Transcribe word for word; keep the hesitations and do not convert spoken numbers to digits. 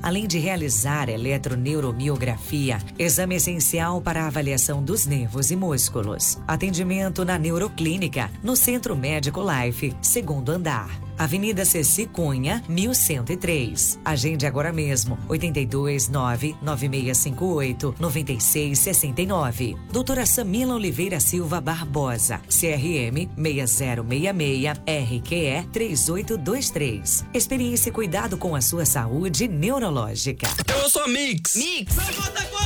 além de realizar eletroneuromiografia, exame essencial para a avaliação dos nervos e músculos. Atendimento na Neuroclínica, no Centro Médico Life, segundo andar. Avenida Ceci Cunha, mil cento e três. Agende agora mesmo, oito dois nove, nove seis cinco oito, nove seis seis nove. Doutora Samila Oliveira Silva Barbosa, C R M seis zero seis seis, R Q E três oito dois três. Experiência e cuidado com a sua saúde neurológica. Eu sou a Mix. Mix.